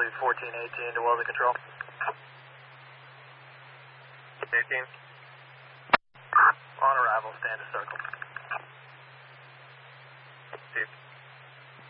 lead 1418 to Welding Control. 18. On arrival, stand to circle.